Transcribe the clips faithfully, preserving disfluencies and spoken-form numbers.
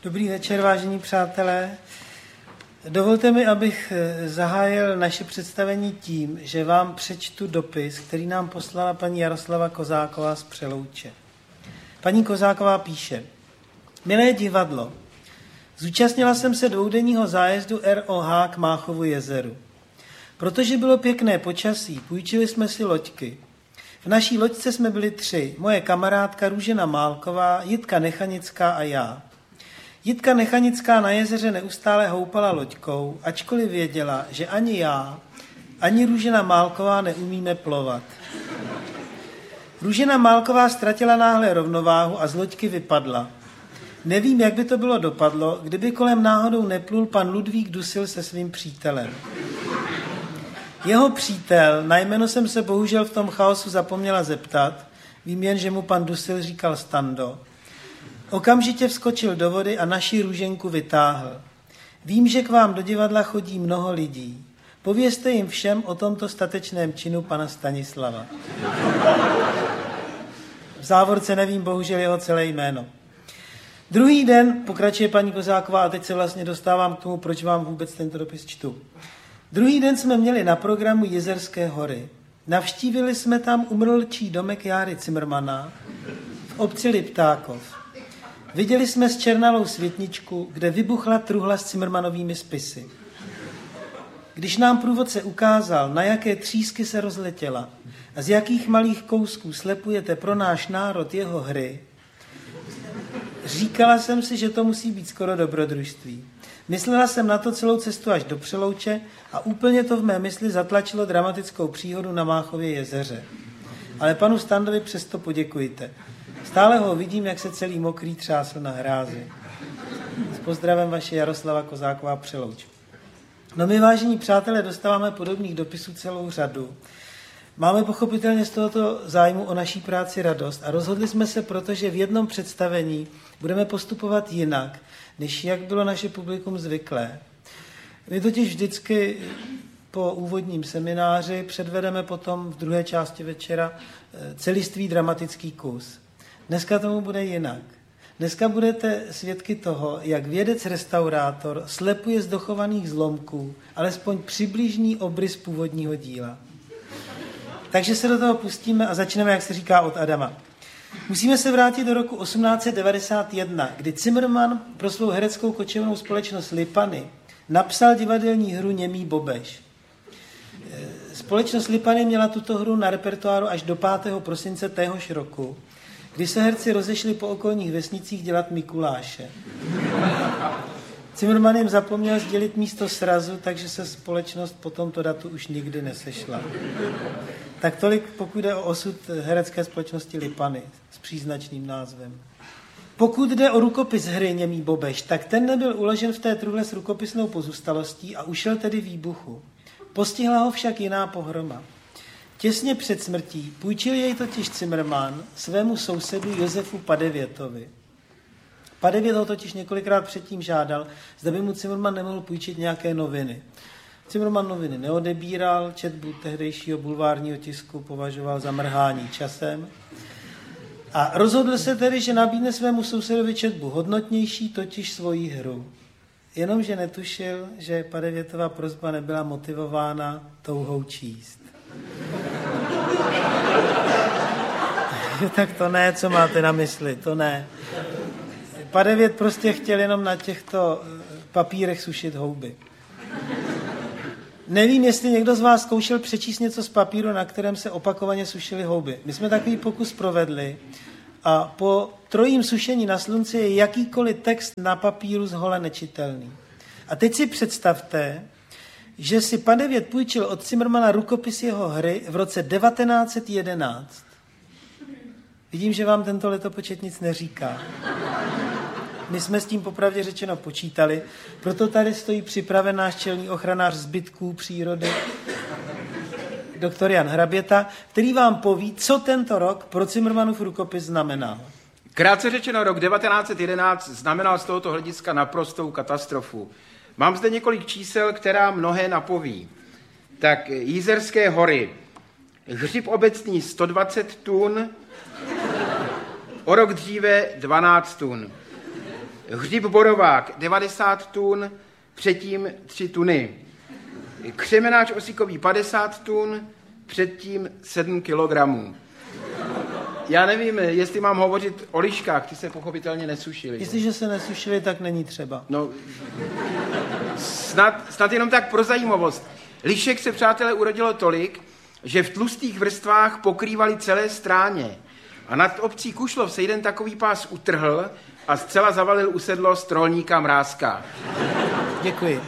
Dobrý večer, vážení přátelé. Dovolte mi, abych zahájil naše představení tím, že vám přečtu dopis, který nám poslala paní Jaroslava Kozáková z Přelouče. Paní Kozáková píše: Milé divadlo, zúčastnila jsem se dvoudenního zájezdu R O H k Máchovu jezeru. Protože bylo pěkné počasí, půjčili jsme si loďky. V naší loďce jsme byli tři, moje kamarádka Růžena Málková, Jitka Nechanická a já. Jitka Nechanická na jezeře neustále houpala loďkou, ačkoliv věděla, že ani já, ani Růžena Málková neumíme plovat. Růžena Málková ztratila náhle rovnováhu a z loďky vypadla. Nevím, jak by to bylo dopadlo, kdyby kolem náhodou neplul pan Ludvík Dusil se svým přítelem. Jeho přítel, na jméno jsem se bohužel v tom chaosu zapomněla zeptat, vím jen, že mu pan Dusil říkal Stando, okamžitě vskočil do vody a naši Růženku vytáhl. Vím, že k vám do divadla chodí mnoho lidí. Povězte jim všem o tomto statečném činu pana Stanislava. V závorce nevím bohužel jeho celé jméno. Druhý den, pokračuje paní Kozáková, a teď se vlastně dostávám k tomu, proč vám vůbec tento dopis čtu. Druhý den jsme měli na programu Jezerské hory. Navštívili jsme tam umrlčí domek Járy Cimrmana v obci Liptákov. Viděli jsme zčernalou světničku, kde vybuchla truhla s Cimrmanovými spisy. Když nám průvodce ukázal, na jaké třísky se rozletěla a z jakých malých kousků slepujete pro náš národ jeho hry, říkala jsem si, že to musí být skoro dobrodružství. Myslela jsem na to celou cestu až do Přelouče a úplně to v mé mysli zatlačilo dramatickou příhodu na Máchově jezeře. Ale panu Standovi přesto poděkujte. Stále ho vidím, jak se celý mokrý třásl na hrázi. S pozdravem vaše Jaroslava Kozáková, Přelouč. No my, vážení přátelé, dostáváme podobných dopisů celou řadu. Máme pochopitelně z tohoto zájmu o naší práci radost a rozhodli jsme se, protože v jednom představení budeme postupovat jinak, než jak bylo naše publikum zvyklé. My totiž vždycky po úvodním semináři předvedeme potom v druhé části večera celistvý dramatický kus. Dneska tomu bude jinak. Dneska budete svědky toho, jak vědec-restaurátor slepuje z dochovaných zlomků alespoň přibližný obrys původního díla. Takže se do toho pustíme a začneme, jak se říká, od Adama. Musíme se vrátit do roku osmnáct set devadesát jedna, kdy Cimrman pro svou hereckou kočovnou společnost Lipany napsal divadelní hru Němý Bobeš. Společnost Lipany měla tuto hru na repertoáru až do pátého prosince téhož roku, kdy se herci rozešli po okolních vesnicích dělat Mikuláše. Cimrman jim zapomněl sdělit místo srazu, takže se společnost po tomto datu už nikdy nesešla. Tak tolik, pokud jde o osud herecké společnosti Lipany s příznačným názvem. Pokud jde o rukopis hry Němý Bobeš, tak ten nebyl uložen v té truhle s rukopisnou pozůstalostí a ušel tedy výbuchu. Postihla ho však jiná pohroma. Těsně před smrtí půjčil jej totiž Cimrman svému sousedu Josefu Padevětovi. Padevět ho totiž několikrát předtím žádal, zda by mu Cimrman nemohl půjčit nějaké noviny. Cimrman noviny neodebíral, četbu tehdejšího bulvárního tisku považoval za mrhání časem a rozhodl se tedy, že nabídne svému sousedovi četbu hodnotnější, totiž svoji hru. Jenomže netušil, že Padevětova prosba nebyla motivována touhou číst. Tak to ne, co máte na mysli, to ne. Padevět prostě chtěl jenom na těchto papírech sušit houby. Nevím, jestli někdo z vás zkoušel přečíst něco z papíru, na kterém se opakovaně sušily houby. My jsme takový pokus provedli a po trojím sušení na slunci je jakýkoliv text na papíru zhole nečitelný. A teď si představte, že si Padevět půjčil od Cimrmana rukopis jeho hry v roce devatenáct set jedenáct. Vidím, že vám tento letopočet nic neříká. My jsme s tím popravdě řečeno počítali, proto tady stojí připraven náš čelný ochranář zbytků přírody, doktor Jan Hraběta, který vám poví, co tento rok pro Cimrmanův rukopis znamenal. Krátce řečeno, rok devatenáct set jedenáct znamenal z tohoto hlediska naprostou katastrofu. Mám zde několik čísel, která mnohé napoví. Tak Jizerské hory. Hřib obecný sto dvacet tun, o rok dříve dvanáct tun. Hřib Borovák devadesát tun, předtím tři tuny. Křemenáč Osíkový padesát tun, předtím sedm kilogramů. Já nevím, jestli mám hovořit o liškách, ty se pochopitelně nesušily. Jestliže se nesušily, tak není třeba. No, snad, snad jenom tak pro zajímavost. Lišek se, přátelé, urodilo tolik, že v tlustých vrstvách pokrývali celé stráně. A nad obcí Kušlov se jeden takový pás utrhl a zcela zavalil usedlost rolníka Mrázka. Děkuji.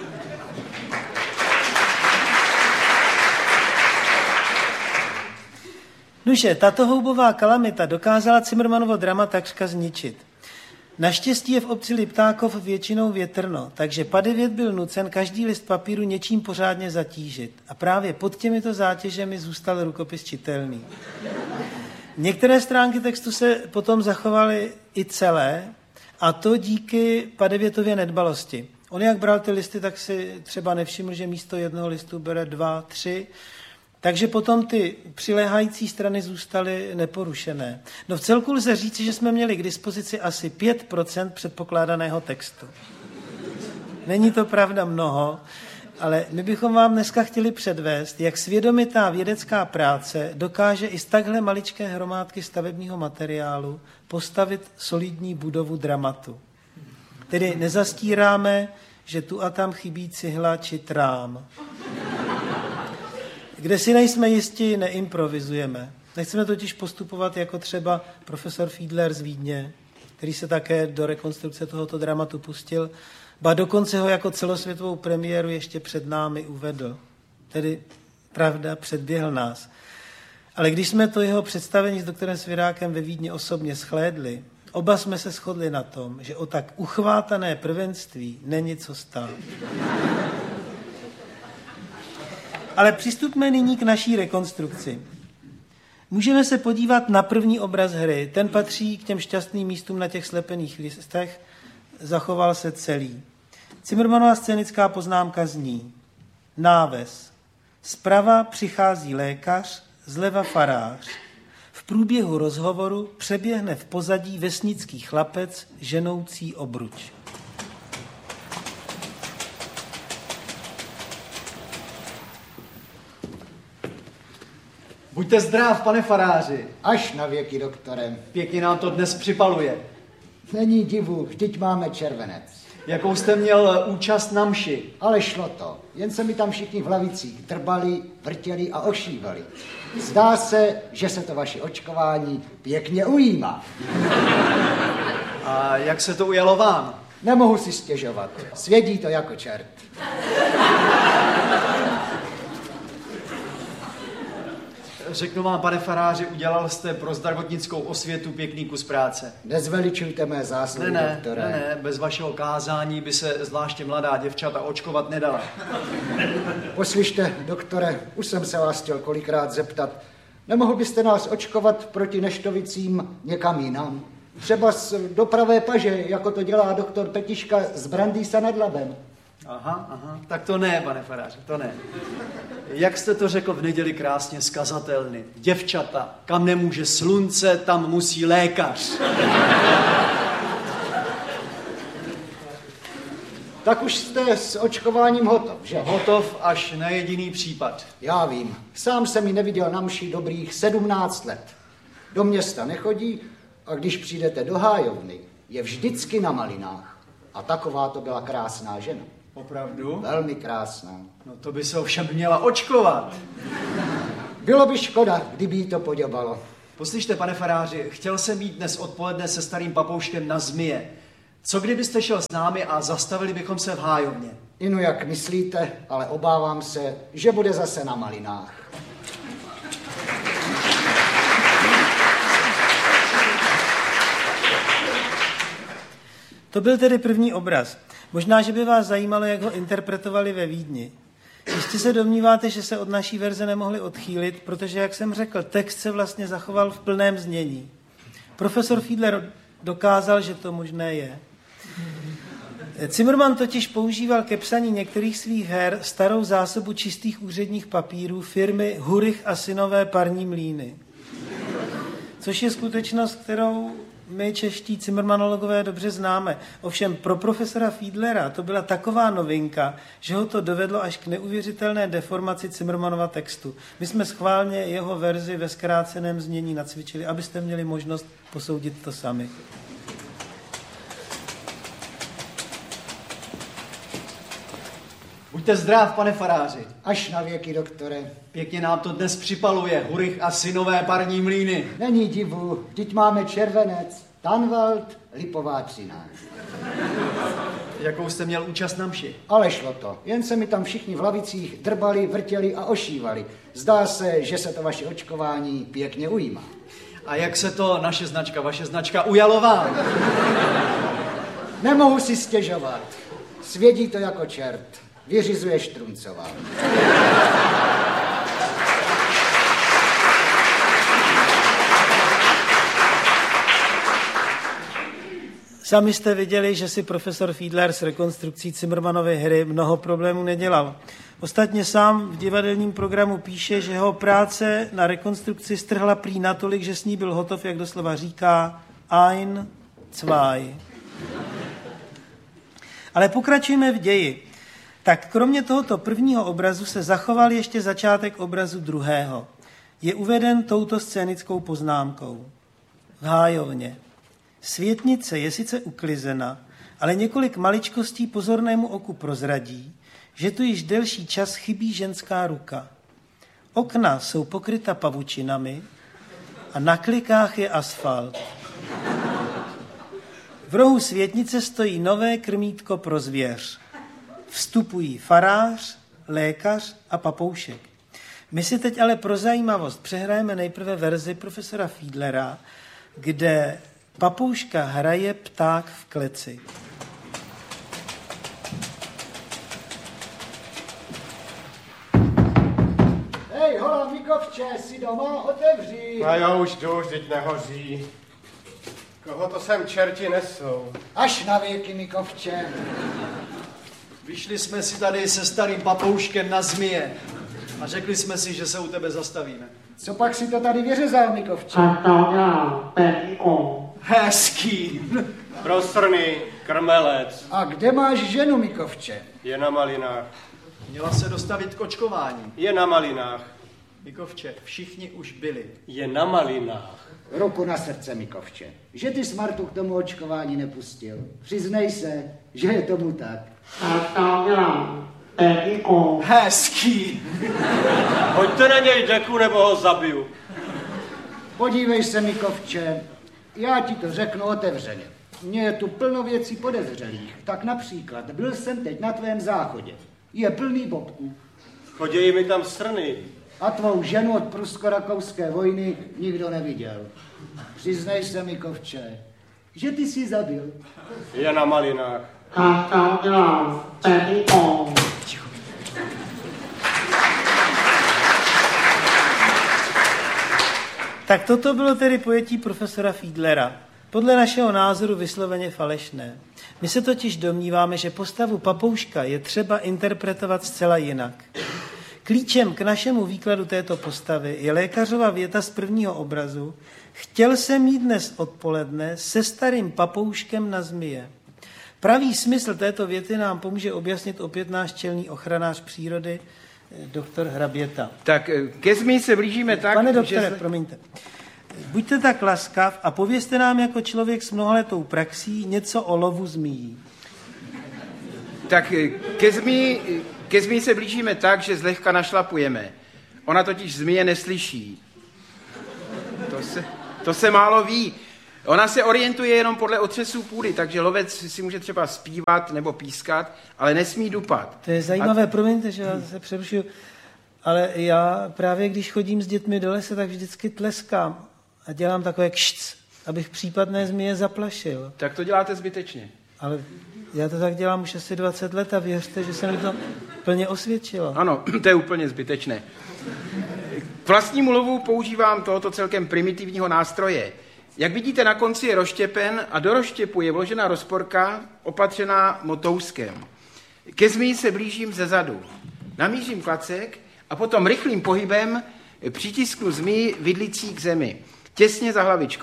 Nuže, tato houbová kalamita dokázala Cimrmanovo drama takřka zničit. Naštěstí je v obci Liptákov většinou větrno, takže Padevět byl nucen každý list papíru něčím pořádně zatížit. A právě pod těmito zátěžemi zůstal rukopis čitelný. Některé stránky textu se potom zachovaly i celé, a to díky Padevětově nedbalosti. On jak bral ty listy, tak si třeba nevšiml, že místo jednoho listu bere dva, tři, takže potom ty přiléhající strany zůstaly neporušené. No v celku lze říct, že jsme měli k dispozici asi pět procent předpokládaného textu. Není to pravda mnoho, ale my bychom vám dneska chtěli předvést, jak svědomitá vědecká práce dokáže i z takhle maličké hromádky stavebního materiálu postavit solidní budovu dramatu. Tedy nezastíráme, že tu a tam chybí cihla či trám. Kde si nejsme jisti, neimprovizujeme. Nechceme totiž postupovat jako třeba profesor Fiedler z Vídně, který se také do rekonstrukce tohoto dramatu pustil, ba dokonce ho jako celosvětovou premiéru ještě před námi uvedl. Tedy, pravda, předběhl nás. Ale když jsme to jeho představení s doktorem Svirákem ve Vídni osobně shlédli, oba jsme se shodli na tom, že o tak uchvátané prvenství není co stát. Ale přistupme nyní k naší rekonstrukci. Můžeme se podívat na první obraz hry. Ten patří k těm šťastným místům na těch slepených listech. Zachoval se celý. Cimrmanova scénická poznámka zní: náves. Zprava přichází lékař, zleva farář. V průběhu rozhovoru přeběhne v pozadí vesnický chlapec ženoucí obruč. Buďte zdrav, pane faráři. Až na věky, doktore. Pěkně nám to dnes připaluje. Není divu, vždyť máme červenec. Jakou jste měl účast na mši? Ale šlo to. Jen se mi tam všichni v lavicích drbali, vrtěli a ošívali. Zdá se, že se to vaše očkování pěkně ujímá. A jak se to ujalo vám? Nemohu si stěžovat. Svědí to jako čert. Řeknu vám, pane faráři, udělal jste pro zdravotnickou osvětu pěkný kus práce. Nezveličujte mé zásluhy, ne, ne, doktore. Ne, ne, bez vašeho kázání by se zvláště mladá děvčata očkovat nedala. Poslyšte, doktore, už jsem se vás chtěl kolikrát zeptat. Nemohl byste nás očkovat proti neštovicím někam jinam? Třeba z dopravé paže, jako to dělá doktor Petiška z Brandýsa nad Labem. Aha, aha, tak to ne, pane faráři, to ne. Jak jste to řekl v neděli krásně skazatelny. Děvčata, kam nemůže slunce, tam musí lékař. Tak už jste s očkováním hotov, že? Hotov až na jediný případ. Já vím. Sám jsem ji neviděl na mši dobrých sedmnáct let. Do města nechodí a když přijdete do hájovny, je vždycky na malinách. A taková to byla krásná žena. Opravdu? Velmi krásná. No to by se ovšem měla očkovat. Bylo by škoda, kdyby jí to poděbalo. Poslyšte, pane faráři, chtěl jsem jít dnes odpoledne se starým papouškem na zmije. Co kdybyste šel s námi a zastavili bychom se v hájovně? Inu, jak myslíte, ale obávám se, že bude zase na malinách. To byl tedy první obraz. Možná, že by vás zajímalo, jak ho interpretovali ve Vídni. Jistě se domníváte, že se od naší verze nemohli odchýlit, protože, jak jsem řekl, text se vlastně zachoval v plném znění. Profesor Fiedler dokázal, že to možné je. Cimrman totiž používal ke psaní některých svých her starou zásobu čistých úředních papírů firmy Hurich a synové parní mlýny. Což je skutečnost, kterou my čeští cimrmanologové dobře známe. Ovšem pro profesora Fiedlera to byla taková novinka, že ho to dovedlo až k neuvěřitelné deformaci Cimrmanova textu. My jsme schválně jeho verzi ve zkráceném znění nacvičili, abyste měli možnost posoudit to sami. Buďte zdrav, pane faráři. Až na věky, doktore. Pěkně nám to dnes připaluje, Hurich a synové parní mlýny. Není divu, vždyť máme červenec, Tanvald, Lipová třináct. Jakou jste měl účast na mši? Ale šlo to. Jen se mi tam všichni v lavicích drbali, vrtěli a ošívali. Zdá se, že se to vaše očkování pěkně ujímá. A jak se to naše značka, vaše značka ujalo vám? Nemohu si stěžovat. Svědí to jako čert. Vyřizuje Štruncová. Sami jste viděli, že si profesor Fiedler s rekonstrukcí Cimrmanovy hry mnoho problémů nedělal. Ostatně sám v divadelním programu píše, že jeho práce na rekonstrukci strhla prý natolik, že s ní byl hotov, jak doslova říká, ein, zwei. Ale pokračujeme v ději. Tak kromě tohoto prvního obrazu se zachoval ještě začátek obrazu druhého. Je uveden touto scénickou poznámkou. V hájovně. Světnice je sice uklizena, ale několik maličkostí pozornému oku prozradí, že tu již delší čas chybí ženská ruka. Okna jsou pokryta pavučinami a na klikách je asfalt. V rohu světnice stojí nové krmítko pro zvěř. Vstupují farář, lékař a papoušek. My si teď ale pro zajímavost přehrajeme nejprve verzi profesora Fiedlera, kde papouška hraje pták v kleci. Hej, hola, Mikovče, jsi doma? Otevři. A já už jdu, vždyť nehoří. Koho to sem čerti nesou? Až na věky, Mikovče. Vyšli jsme si tady se starým papouškem na zmije a řekli jsme si, že se u tebe zastavíme. Co pak si to tady vyřezal, Mikovče? Hezký. Prosrný, krmelec, A kde máš ženu, Mikovče? je na malinách. Měla se dostavit k očkování. Je na malinách. Mikovče, všichni už byli. Je na malinách. Ruku na srdce, Mikovče. Že ty Smartu k tomu očkování nepustil. Přiznej se, že je tomu tak. Hezký. Hoďte na něj deku, nebo ho zabiju. Podívej se, Mikovče, já ti to řeknu otevřeně. Mně je tu plno věcí podezřelých. Tak například, byl jsem teď na tvém záchodě. Je plný bobků. Chodějí mi tam srny. A tvou ženu od prusko-rakouské vojny nikdo neviděl. Přiznej se, Mikovče, že ty jsi zabil. Je na malinách. Tak toto bylo tedy pojetí profesora Fiedlera. Podle našeho názoru vysloveně falešné. My se totiž domníváme, že postavu papouška je třeba interpretovat zcela jinak. Klíčem k našemu výkladu této postavy je lékařova věta z prvního obrazu. Chtěl jsem jít dnes odpoledne se starým papouškem na zmije. Pravý smysl této věty nám pomůže objasnit opět náš čelný ochranář přírody, doktor Hraběta. Tak ke zmiji se blížíme tak, Pane doktore, že... promiňte. Buďte tak laskav a povězte nám jako člověk s mnohaletou praxí něco o lovu zmijí. Tak ke zmiji, ke zmiji se blížíme tak, že zlehka našlapujeme. Ona totiž zmije neslyší. To se, to se málo ví. Ona se orientuje jenom podle otřesů půdy, takže lovec si může třeba zpívat nebo pískat, ale nesmí dupat. To je zajímavé, a... promiňte, že já se přerušuju, ale já právě když chodím s dětmi do lesa, tak vždycky tleskám a dělám takové kšc, abych případné zmije zaplašil. Tak to děláte zbytečně. Ale já to tak dělám už asi dvacet let a věřte, že se mi to plně osvědčilo. Ano, to je úplně zbytečné. K vlastnímu lovu používám tohoto celkem primitivního nástroje. Jak vidíte, na konci je rozštěpen a do rozštěpu je vložena rozporka opatřená motouskem. Ke zmiji se blížím ze zadu. Namířím klacek a potom rychlým pohybem přitisknu zmiji vidlicí k zemi, těsně za hlavičkou.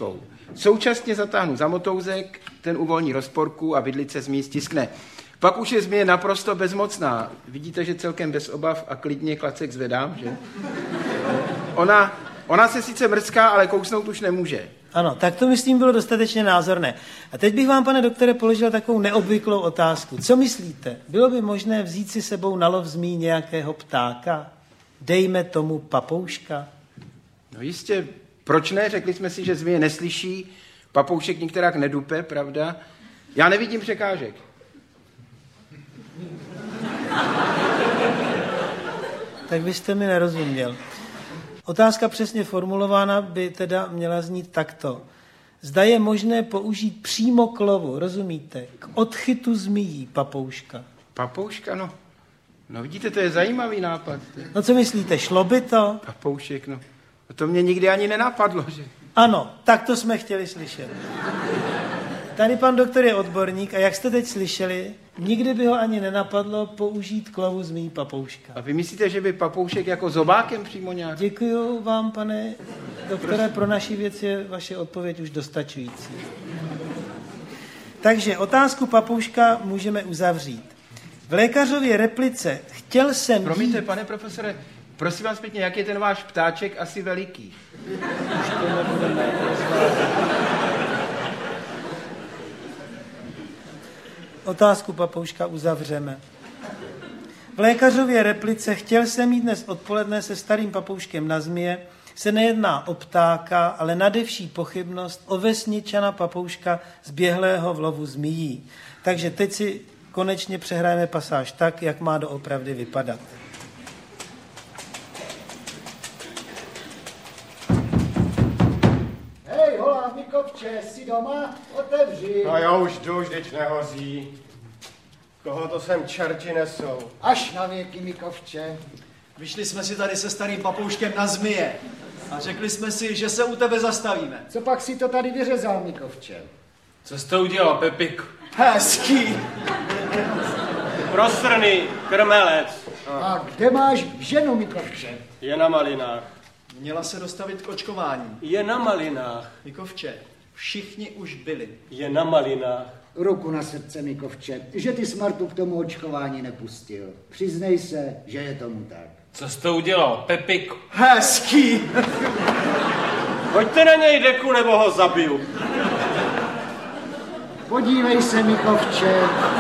Současně zatáhnu za motouzek, ten uvolní rozporku a vidlice zmiji stiskne. Pak už je zmije naprosto bezmocná. Vidíte, že celkem bez obav a klidně klacek zvedám, že? Ona, ona se sice mrská, ale kousnout už nemůže. Ano, tak to myslím bylo dostatečně názorné. A teď bych vám, pane doktore, položil takovou neobvyklou otázku. Co myslíte? Bylo by možné vzít si sebou na lov zmí nějakého ptáka? Dejme tomu papouška? No jistě, proč ne? Řekli jsme si, že zmije neslyší, papoušek některak nedupe, pravda? Já nevidím překážek. Tak byste mi nerozuměl. Otázka přesně formulována by teda měla znít takto. Zda je možné použít přímo k lovu, rozumíte, k odchytu zmíjí papouška. Papouška, no. No vidíte, to je zajímavý nápad. No co myslíte, šlo by to? Papoušek, no. To mě nikdy ani nenapadlo, že? Ano, tak to jsme chtěli slyšet. Tady pan doktor je odborník a jak jste teď slyšeli, nikdy by ho ani nenapadlo použít k lovu zmíjí papouška. A vy myslíte, že by papoušek jako zobákem přímo nějak? Děkuju vám, pane doktore, pro naši věc je vaše odpověď už dostačující. Takže otázku papouška můžeme uzavřít. V lékařově replice chtěl jsem... Promiňte, pane profesore, prosím vás pěkně, jak je ten váš ptáček asi veliký? Už to nebudeme Otázku papouška uzavřeme. V lékařově replice chtěl jsem jít dnes odpoledne se starým papouškem na zmije, se nejedná o ptáka, ale nadevší pochybnost o vesničana papouška zběhlého v lovu zmijí. Takže teď si konečně přehrajeme pasáž tak, jak má doopravdy vypadat. Hej, holá, Mikovče, jsi doma? Otevři. No já už jdu, už teď nehoří. Koho to sem čerti nesou? Až na věky, Mikovče. Vyšli jsme si tady se starým papouškem na zmije a řekli jsme si, že se u tebe zastavíme. Co pak si to tady vyřezal, Mikovče? Co jsi to udělal, Pepik? Hezký. Prosrný, krmelec. A kde máš ženu, Mikovče? Je na malinách. Měla se dostavit k očkování. Je na malinách. Mikovče, všichni už byli. Je na malinách. Ruku na srdce, Mikovče, že ty Smartu k tomu očkování nepustil. Přiznej se, že je tomu tak. Co jsi to udělal, Pepik? Hezký. Hoďte na něj deku, nebo ho zabiju. Podívej se, Mikovče.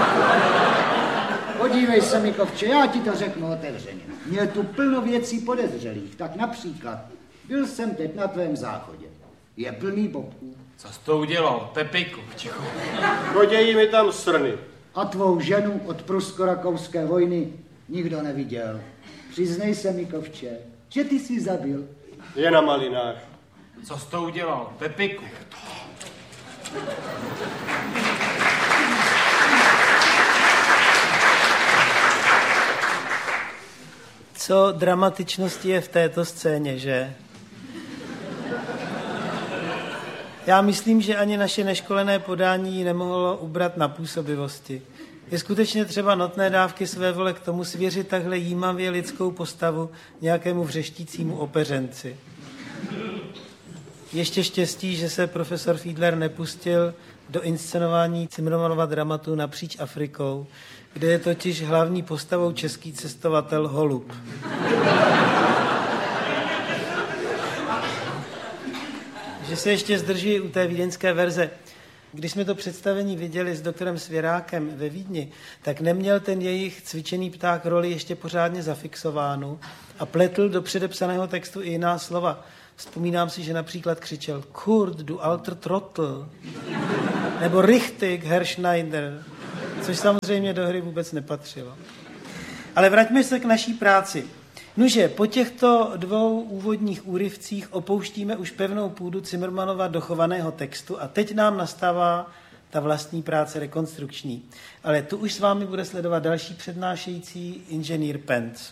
Podívej se, Mikovče, já ti to řeknu otevřeně. Měl tu plno věcí podezřelých, tak například byl jsem teď na tvém záchodě. Je plný bobků. Co jsi to udělal, Pepiku? Ticho. Chodějí mi tam srny. A tvou ženu od prusko-rakouské vojny nikdo neviděl. Přiznej se, Mikovče, že ty jsi zabil. Je na malinách. Co jsi to udělal, Pepiku? Co dramatičnosti je v této scéně, že? Já myslím, že ani naše neškolené podání ji nemohlo ubrat na působivosti. Je skutečně třeba notné dávky své vole k tomu svěřit takhle jímavě lidskou postavu nějakému vřeštícímu opeřenci. Ještě štěstí, že se profesor Fiedler nepustil do inscenování Cimrmanova dramatu Napříč Afrikou, kde je totiž hlavní postavou český cestovatel Holub. Že se ještě zdrží u té vídeňské verze. Když jsme to představení viděli s doktorem Svěrákem ve Vídni, tak neměl ten jejich cvičený pták roli ještě pořádně zafixovánu a pletl do předepsaného textu i jiná slova. Vzpomínám si, že například křičel Kurt, du alter Trottel, nebo Richtig, Herr Schneider, což samozřejmě do hry vůbec nepatřilo. Ale vraťme se k naší práci. Nuže, po těchto dvou úvodních úryvcích opouštíme už pevnou půdu Cimrmanova dochovaného textu a teď nám nastává ta vlastní práce rekonstrukční. Ale tu už s vámi bude sledovat další přednášející inženýr Pence.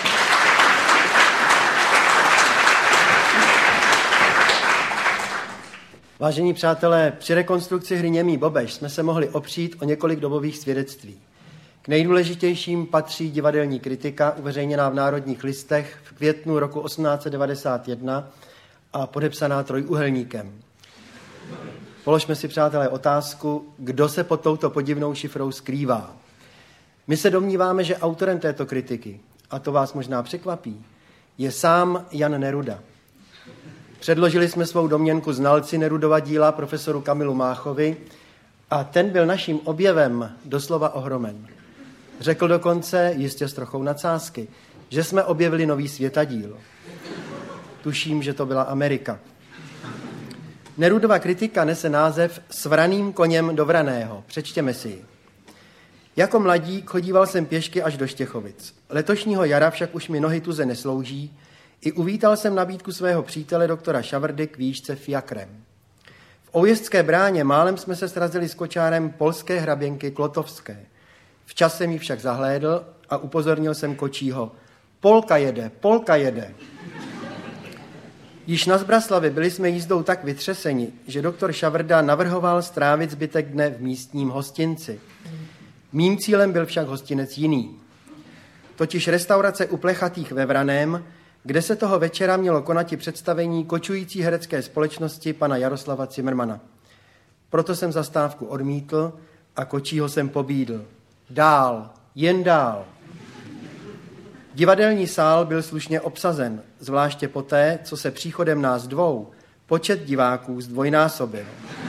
Vážení přátelé, při rekonstrukci hry Němý Bobeš jsme se mohli opřít o několik dobových svědectví. K nejdůležitějším patří divadelní kritika, uveřejněná v Národních listech v květnu roku osmnáct set devadesát jedna a podepsaná Trojúhelníkem. Položme si, přátelé, otázku, kdo se pod touto podivnou šifrou skrývá. My se domníváme, že autorem této kritiky, a to vás možná překvapí, je sám Jan Neruda. Předložili jsme svou domněnku znalci Nerudova díla profesoru Kamilu Máchovi a ten byl naším objevem doslova ohromen. Řekl dokonce, jistě s trochou nadsázky, že jsme objevili nový světadíl. Tuším, že to byla Amerika. Nerudova kritika nese název S vraným koněm do vraného. Přečtěme si ji. Jako mladík chodíval jsem pěšky až do Štěchovic. Letošního jara však už mi nohy tuze neslouží. I uvítal jsem nabídku svého přítele doktora Šavrdy k výšce fiakrem. V Oujezdské bráně málem jsme se srazili s kočárem polské hraběnky Klotovské. Včas jsem ji však zahlédl a upozornil jsem kočího. Polka jede, Polka jede. Již na Zbraslavi byli jsme jízdou tak vytřeseni, že doktor Šavrda navrhoval strávit zbytek dne v místním hostinci. Mým cílem byl však hostinec jiný. Totiž restaurace u Plechatých ve Vraném, kde se toho večera mělo konati představení kočující herecké společnosti pana Jaroslava Cimrmana. Proto jsem zastávku odmítl a kočího jsem pobídl. Dál, jen dál. Divadelní sál byl slušně obsazen, zvláště poté, co se příchodem nás dvou počet diváků zdvojnásobil.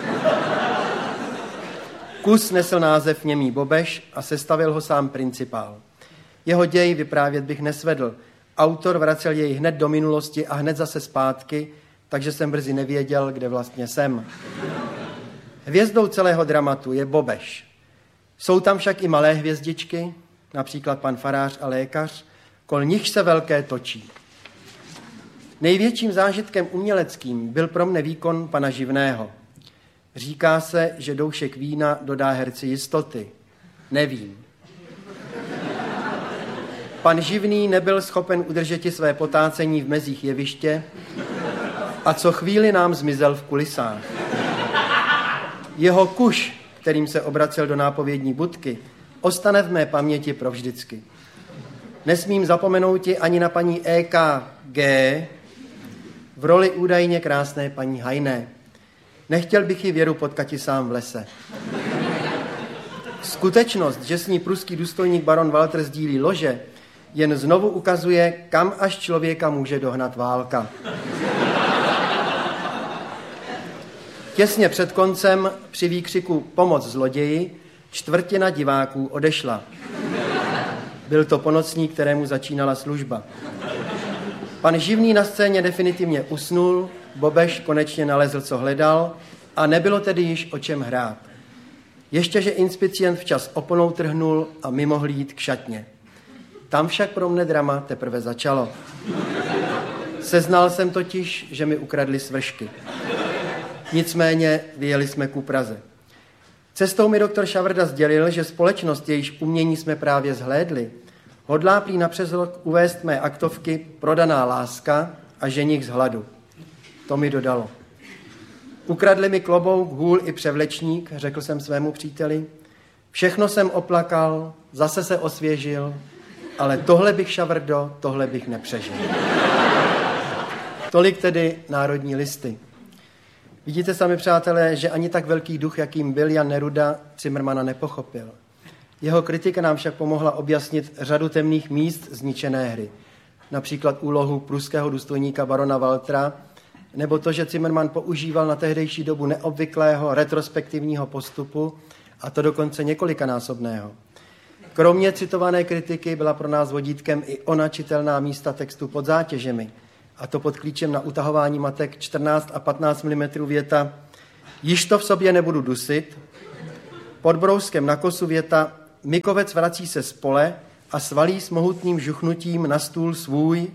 Kus nesl název Němý Bobeš a sestavil ho sám principál. Jeho děj vyprávět bych nesvedl. Autor vracel jej hned do minulosti a hned zase zpátky, takže jsem brzy nevěděl, kde vlastně jsem. Hvězdou celého dramatu je Bobeš. Jsou tam však i malé hvězdičky, například pan farář a lékař, kol nich se velké točí. Největším zážitkem uměleckým byl pro mne výkon pana Živného. Říká se, že doušek vína dodá herci jistoty. Nevím. Pan Živný nebyl schopen udržeti své potácení v mezích jeviště a co chvíli nám zmizel v kulisách. Jeho kuš, kterým se obracel do nápovědní budky, ostane v mé paměti provždycky. Nesmím zapomenouti ani na paní E K G v roli údajně krásné paní Hajné. Nechtěl bych ji Věru potkati sám v lese. Skutečnost, že s ní pruský důstojník baron Walter sdílí lože, jen znovu ukazuje, kam až člověka může dohnat válka. Těsně před koncem při výkřiku Pomoc zloději čtvrtina diváků odešla. Byl to ponocník, kterému začínala služba. Pan Živný na scéně definitivně usnul, Bobeš konečně nalezl, co hledal, a nebylo tedy již o čem hrát. Ještě, že inspicient včas oponou trhnul a my mohli jít k šatně. Tam však pro mne drama teprve začalo. Seznal jsem totiž, že mi ukradli svršky. Nicméně vyjeli jsme ku Praze. Cestou mi doktor Šavrda sdělil, že společnost, jejíž umění jsme právě zhlédli, hodlá prý napřes rok uvést mé aktovky Prodaná láska a Ženich z hladu. To mi dodalo. Ukradli mi klobouk, hůl i převlečník, řekl jsem svému příteli. Všechno jsem oplakal, zase se osvěžil, ale tohle bych, Šavrdo, tohle bych nepřežil. Tolik tedy Národní listy. Vidíte sami, přátelé, že ani tak velký duch, jakým byl Jan Neruda, Cimrmana nepochopil. Jeho kritika nám však pomohla objasnit řadu temných míst zničené hry. Například úlohu pruského důstojníka barona Waltera, nebo to, že Cimrman používal na tehdejší dobu neobvyklého retrospektivního postupu, a to dokonce několikanásobného. Kromě citované kritiky byla pro nás vodítkem i ona čitelná místa textu pod zátěžemi, a to pod klíčem na utahování matek čtrnáct a patnáct milimetrů věta Již to v sobě nebudu dusit, pod brouskem na kosu věta Mikovec vrací se z pole a svalí s mohutným žuchnutím na stůl svůj,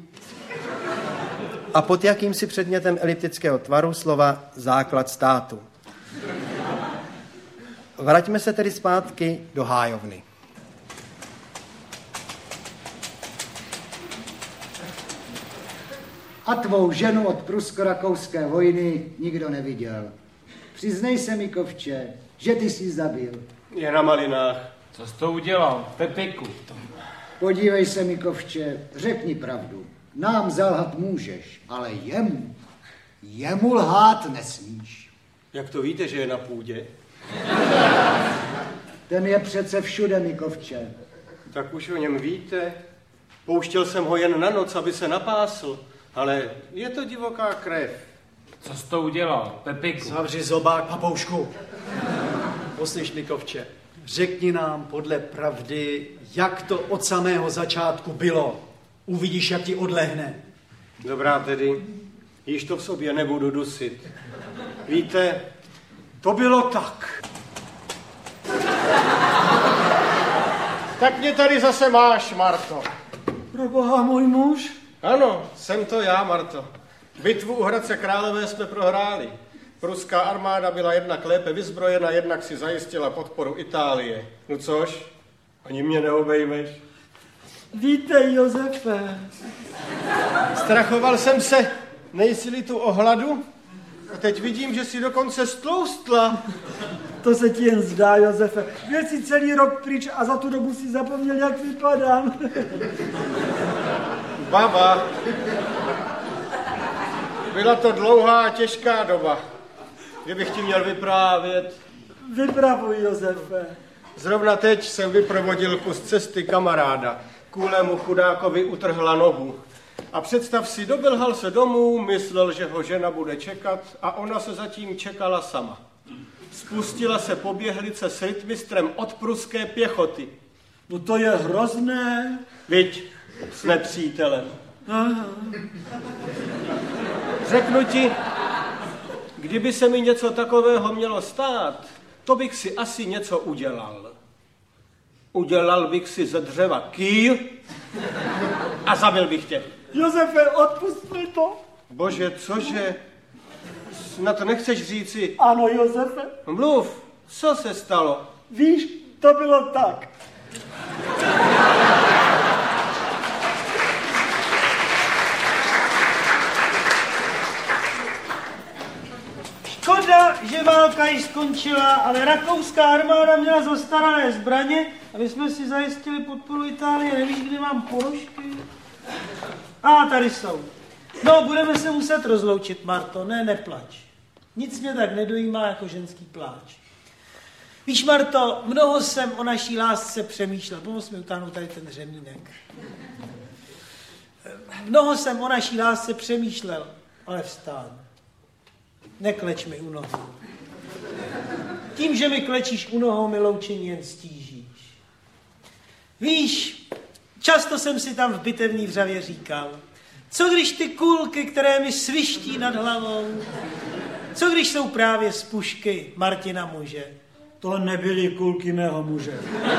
a pod jakýmsi předmětem eliptického tvaru slova základ státu. Vraťme se tedy zpátky do hájovny. A tvou ženu od prusko-rakouské vojny nikdo neviděl. Přiznej se mi, kovče, že ty jsi zabil. Je na malinách. Co jsi to udělal, Pepiku? Podívej se mi, kovče, řekni pravdu. Nám zalhat můžeš, ale jemu, jemu lhát nesmíš. Jak to víte, že je na půdě? Ten je přece všude, Mikovče. Tak už o něm víte. Pouštěl jsem ho jen na noc, aby se napásl, ale je to divoká krev. Co jsi to udělal, Pepiku? Zavři zobák, papoušku. Poslyš, Mikovče, řekni nám podle pravdy, jak to od samého začátku bylo. Uvidíš, jak ti odlehne. Dobrá tedy, již to v sobě nebudu dusit. Víte, to bylo tak. Tak mě tady zase máš, Marto. Proboha, můj muž? Ano, jsem to já, Marto. Bitvu u Hradce Králové jsme prohráli. Pruská armáda byla jednak lépe vyzbrojena, jednak si zajistila podporu Itálie. No což? Ani mě neobejmeš. Vítej, Josefe. Strachoval jsem se, nejsi-li tu o hladu? A teď vidím, že si dokonce stloustla. To se ti jen zdá, Josefe. Byl jsi celý rok pryč a za tu dobu si zapomněl, jak vypadám. Baba, byla to dlouhá a těžká doba. Kdybych ti měl vyprávět. Vypravuj, Josefe. Zrovna teď jsem vyprovodil kus cesty kamaráda. Kůlému chudákovi utrhla nohu. A představ si, doběhal se domů, myslel, že ho žena bude čekat a ona se zatím čekala sama. Spustila se poběhlice s rytmistrem od pruské pěchoty. No to je hrozné. Viď, s nepřítelem. Aha. Řeknu ti, kdyby se mi něco takového mělo stát, to bych si asi něco udělal. Udělal bych si ze dřeva kýl a zabil bych tě. Josefe, odpust mi to. Bože, cože? Na to nechceš říci? Ano, Josefe. Mluv, co se stalo? Víš, to bylo tak. Škoda, že válka již skončila, ale rakouská armáda měla zastarané zbraně a my jsme si zajistili podporu Itálie. Nevíš, kde mám položky? A tady jsou. No, budeme se muset rozloučit, Marto, ne, neplač. Nic mě tak nedojímá jako ženský pláč. Víš, Marto, mnoho jsem o naší lásce přemýšlel. Pomoz mi utáhnout tady ten řemínek. Mnoho jsem o naší lásce přemýšlel, ale vstán. Nekleč mi u nohou. Tím, že mi klečíš u nohou, mi loučení jen stížíš. Víš, často jsem si tam v bitevní vřavě říkal, co když ty kulky, které mi sviští nad hlavou, co když jsou právě z pušky Martina muže? To nebyly kulky mého muže.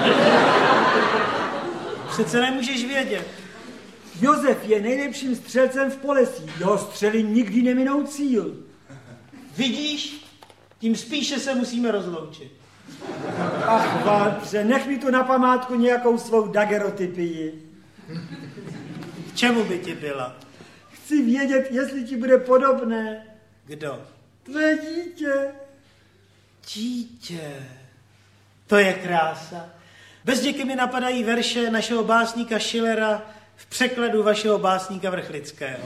Přece nemůžeš vědět. Josef je nejlepším střelcem v Polesí. Jeho střely nikdy neminou cíl. Vidíš? Tím spíše se musíme rozloučit. Ach, Valtře, nech mi tu na památku nějakou svou dagerotypii. K čemu by ti byla? Chci vědět, jestli ti bude podobné. Kdo? Tvé dítě. Dítě. To je krása. Bez děky mi napadají verše našeho básníka Schillera v překladu vašeho básníka Vrchlického.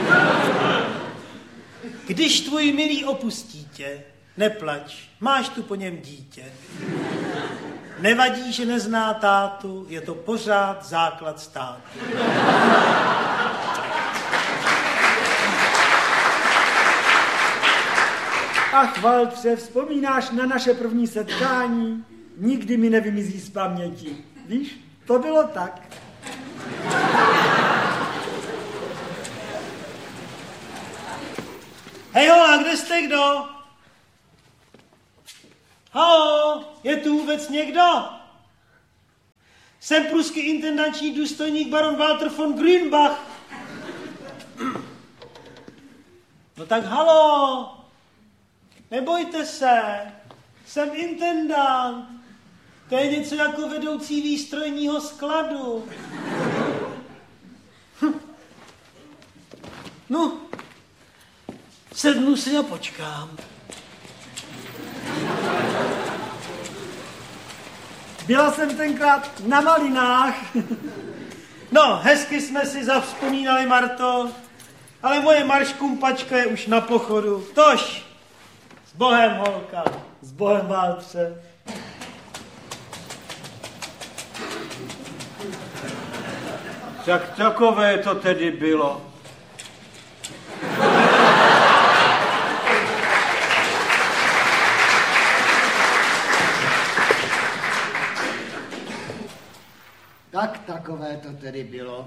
Když tvůj milý opustí tě, neplač, máš tu po něm dítě. Nevadí, že nezná tátu, je to pořád základ státu. Ach, Valtře, vzpomínáš na naše první setkání? Nikdy mi nevymizí z paměti. Víš, to bylo tak. Hej hola, kde jste kdo? Haló, je tu vůbec někdo? Jsem pruský intendanční důstojník baron Walter von Grünbach. No tak haló, nebojte se, jsem intendant. To je něco jako vedoucí výstrojního skladu. Hm. No, sednu si a počkám. Byla jsem tenkrát na Malinách. No, hezky jsme si zavzpomínali, Marto, ale moje marškumpačka je už na pochodu. Tož, Bohem, holka, s Bohem, Valtře. Tak takové to tedy bylo. Tak takové to tedy bylo.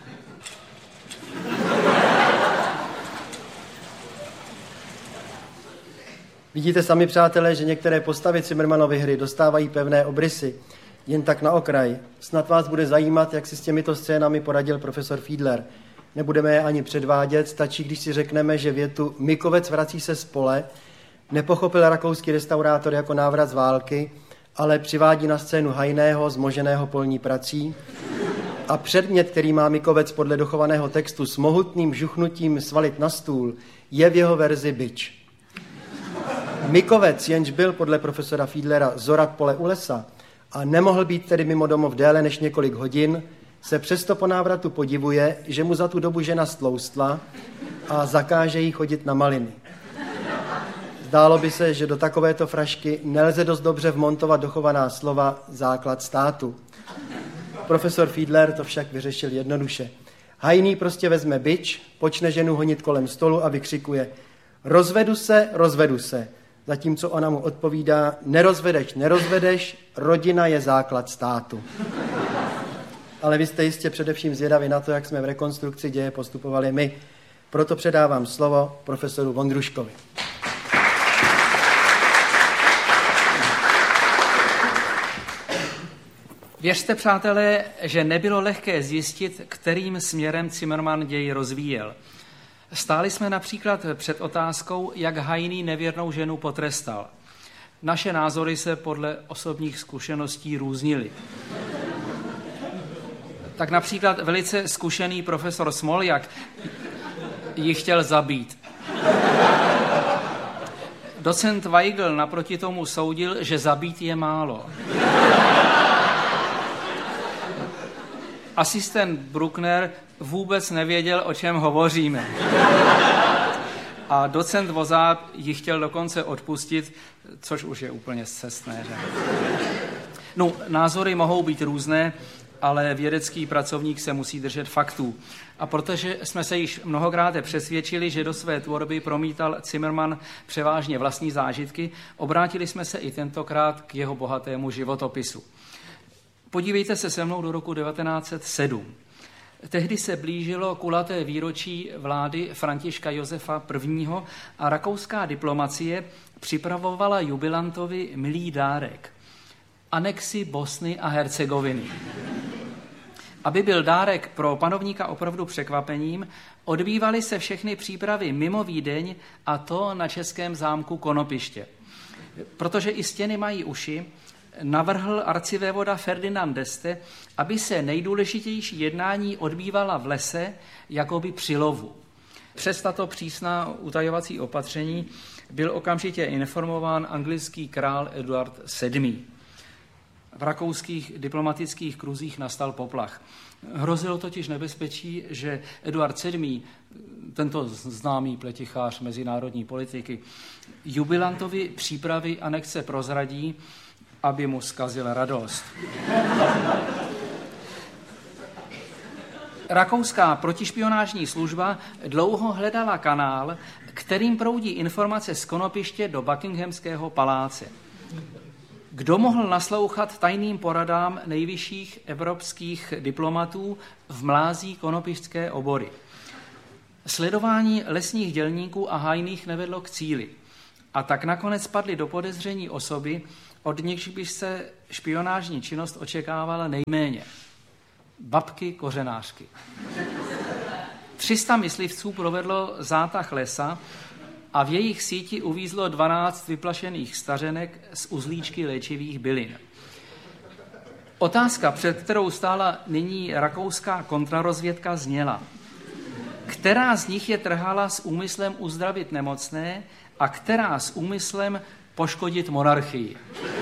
Vidíte sami, přátelé, že některé postavy Zimmermanovy hry dostávají pevné obrysy. Jen tak na okraj. Snad vás bude zajímat, jak si s těmito scénami poradil profesor Fiedler. Nebudeme je ani předvádět, stačí, když si řekneme, že větu Mikovec vrací se z pole nepochopil rakouský restaurátor jako návrat z války, ale přivádí na scénu hajného, zmoženého polní prací a předmět, který má Mikovec podle dochovaného textu s mohutným žuchnutím svalit na stůl, je v jeho verzi bič. Mikovec, jenž byl podle profesora Fiedlera zorat pole u lesa a nemohl být tedy mimo domov déle než několik hodin, se přesto po návratu podivuje, že mu za tu dobu žena stloustla a zakáže jí chodit na maliny. Zdálo by se, že do takovéto frašky nelze dost dobře vmontovat dochovaná slova základ státu. Profesor Fiedler to však vyřešil jednoduše. Hajný prostě vezme bič, počne ženu honit kolem stolu a vykřikuje: rozvedu se, rozvedu se. Zatímco ona mu odpovídá: nerozvedeš, nerozvedeš, rodina je základ státu. Ale vy jste jistě především zvědaví na to, jak jsme v rekonstrukci děje postupovali my. Proto předávám slovo profesoru Vondruškovi. Věřte, přátelé, že nebylo lehké zjistit, kterým směrem Zimmermann děj rozvíjel. Stáli jsme například před otázkou, jak hajný nevěrnou ženu potrestal. Naše názory se podle osobních zkušeností různily. Tak například velice zkušený profesor Smoljak ji chtěl zabít. Docent Weigl naproti tomu soudil, že zabít je málo. Asistent Bruckner vůbec nevěděl, o čem hovoříme. A docent Vozát ji chtěl dokonce odpustit, což už je úplně scestné, že? No, názory mohou být různé, ale vědecký pracovník se musí držet faktů. A protože jsme se již mnohokrát přesvědčili, že do své tvorby promítal Zimmermann převážně vlastní zážitky, obrátili jsme se i tentokrát k jeho bohatému životopisu. Podívejte se se mnou do roku devatenáct set sedm. Tehdy se blížilo kulaté výročí vlády Františka Josefa prvního. a rakouská diplomacie připravovala jubilantovi milý dárek. Anexi Bosny a Hercegoviny. Aby byl dárek pro panovníka opravdu překvapením, odbývaly se všechny přípravy mimo Vídeň, a to na českém zámku Konopiště. Protože i stěny mají uši, navrhl arcivévoda Ferdinand d'Este, aby se nejdůležitější jednání odbývala v lese, jakoby při lovu. Přes tato přísná utajovací opatření byl okamžitě informován anglický král Eduard sedmý. V rakouských diplomatických kruzích nastal poplach. Hrozilo totiž nebezpečí, že Eduard sedmý, tento známý pletichář mezinárodní politiky, jubilantovi přípravy anexe prozradí, aby mu zkazil radost. Rakouská protišpionážní služba dlouho hledala kanál, kterým proudí informace z Konopiště do Buckinghamského paláce. Kdo mohl naslouchat tajným poradám nejvyšších evropských diplomatů v mlází konopištské obory? Sledování lesních dělníků a hajných nevedlo k cíli. A tak nakonec padly do podezření osoby, od nichž by se špionážní činnost očekávala nejméně. Babky kořenářky. tři sta myslivců provedlo zátah lesa a v jejich síti uvízlo dvanáct vyplašených stařenek z uzlíčky léčivých bylin. Otázka, před kterou stála nyní rakouská kontrarozvědka, zněla: která z nich je trhala s úmyslem uzdravit nemocné a která s úmyslem poškodit monarchii?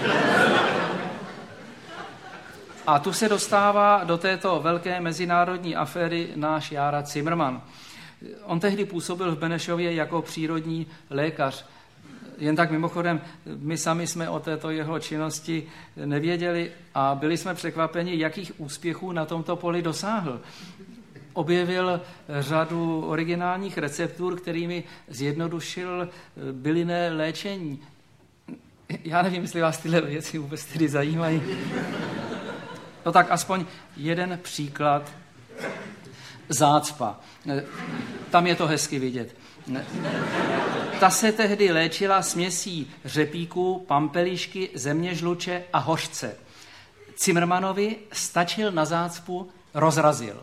A tu se dostává do této velké mezinárodní aféry náš Jára Zimmermann. On tehdy působil v Benešově jako přírodní lékař. Jen tak mimochodem, my sami jsme o této jeho činnosti nevěděli a byli jsme překvapeni, jakých úspěchů na tomto poli dosáhl. Objevil řadu originálních receptur, kterými zjednodušil bylinné léčení. Já nevím, jestli vás tyhle věci vůbec tedy zajímají. No tak aspoň jeden příklad. Zácpa. Tam je to hezky vidět. Ta se tehdy léčila směsí řepíků, pampelišky, zeměžluče a hořce. Cimrmanovi stačil na zácpu, rozrazil.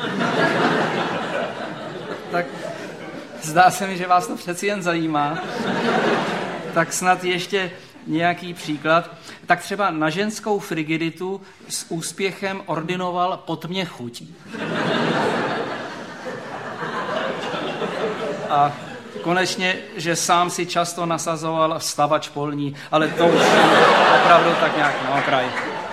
Tak zdá se mi, že vás to přeci jen zajímá. Tak snad ještě nějaký příklad. Tak třeba na ženskou frigiditu s úspěchem ordinoval potmě chuť. A konečně, že sám si často nasazoval vstavač polní, ale to už opravdu tak nějak na okraji.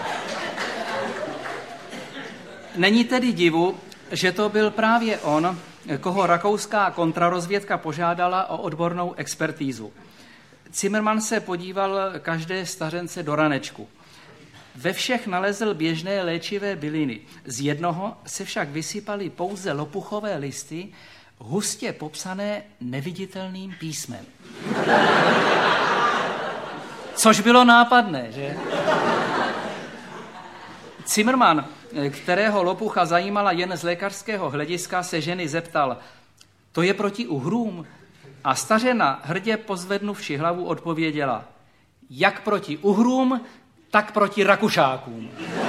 Není tedy divu, že to byl právě on, koho rakouská kontrarozvědka požádala o odbornou expertízu. Zimmermann se podíval každé stařence do ranečku. Ve všech nalezl běžné léčivé byliny. Z jednoho se však vysypaly pouze lopuchové listy, hustě popsané neviditelným písmem. Což bylo nápadné, že? Zimmermann, kterého lopucha zajímala jen z lékařského hlediska, se ženy zeptal, to je proti uhrům? A stařena, hrdě pozvednuvši hlavu, odpověděla, jak proti uhrům, tak proti rakušákům.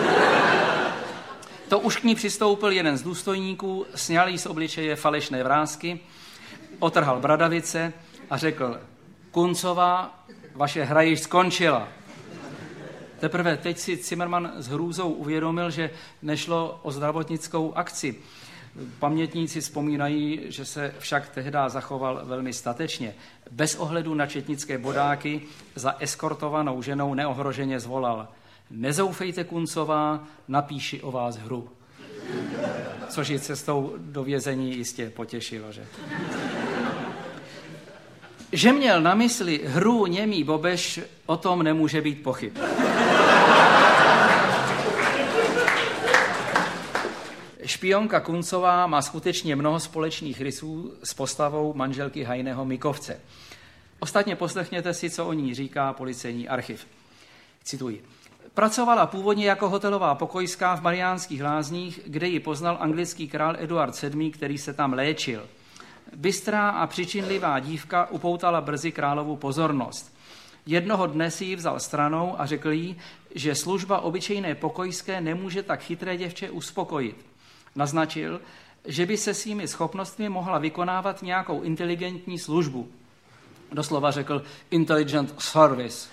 To už k ní přistoupil jeden z důstojníků, sňal jí z obličeje falešné vrásky, otrhal bradavice a řekl, Kuncová, vaše hra již skončila. Teprve teď si Zimmermann s hrůzou uvědomil, že nešlo o zdravotnickou akci. Pamětníci vzpomínají, že se však tehdy zachoval velmi statečně. Bez ohledu na četnické bodáky za eskortovanou ženou neohroženě zvolal, nezoufejte, Kuncová, napíši o vás hru. Což ji cestou do vězení jistě potěšilo, že? Že měl na mysli hru němý Bobeš, o tom nemůže být pochyb. Špionka Kuncová má skutečně mnoho společných rysů s postavou manželky Hajného Mikovce. Ostatně poslechněte si, co o ní říká policejní archiv. Cituji. Pracovala původně jako hotelová pokojská v Mariánských Lázních, kde ji poznal anglický král Eduard sedmý, který se tam léčil. Bystrá a přičinlivá dívka upoutala brzy královu pozornost. Jednoho dne si ji vzal stranou a řekl jí, že služba obyčejné pokojské nemůže tak chytré děvče uspokojit. Naznačil, že by se svými schopnostmi mohla vykonávat nějakou inteligentní službu. Doslova řekl intelligent service.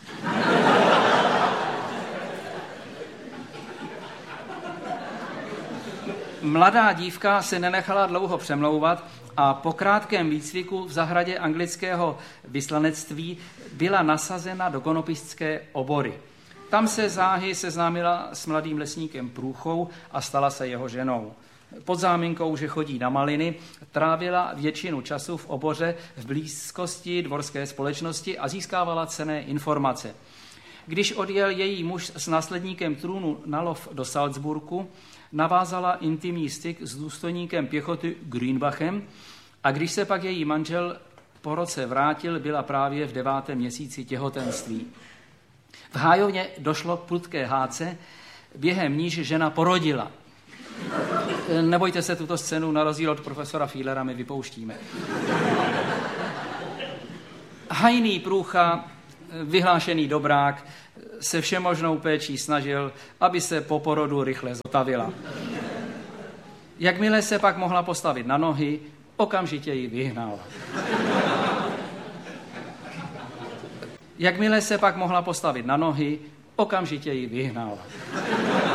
Mladá dívka se nenechala dlouho přemlouvat a po krátkém výcviku v zahradě anglického vyslanectví byla nasazena do konopistské obory. Tam se záhy seznámila s mladým lesníkem Průchou a stala se jeho ženou. Pod záminkou, že chodí na maliny, trávila většinu času v oboře v blízkosti dvorské společnosti a získávala cenné informace. Když odjel její muž s následníkem trůnu na lov do Salzburgu, navázala intimní styk s důstojníkem pěchoty Grünbachem a když se pak její manžel po roce vrátil, byla právě v devátém měsíci těhotenství. V Hájovně došlo k prudké hádce, během níž žena porodila. Nebojte se, tuto scénu na rozdíl od profesora Fiedlera my vypouštíme. Hajný Průcha, vyhlášený dobrák, se všemožnou péčí snažil, aby se po porodu rychle zotavila. Jakmile se pak mohla postavit na nohy, okamžitě ji vyhnal. Jakmile se pak mohla postavit na nohy, okamžitě ji vyhnal.